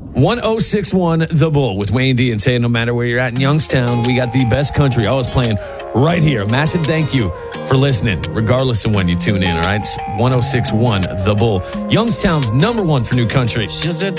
1061 The Bull with Wayne D and Tay. No matter where you're at in Youngstown, we got the best country always playing right here. Massive thank you for listening, regardless of when you tune in, all right? It's 1061 The Bull, Youngstown's number one for new country. Je